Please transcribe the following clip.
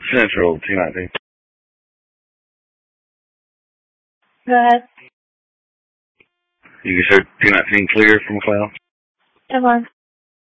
Central 219. Go ahead. You can show 219 clear from McLeod? Come on.